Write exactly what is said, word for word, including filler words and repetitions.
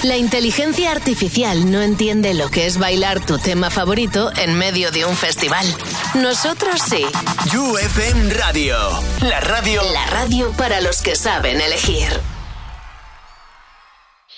La inteligencia artificial no entiende lo que es bailar tu tema favorito en medio de un festival. Nosotros sí. U F M Radio. La radio. La radio para los que saben elegir.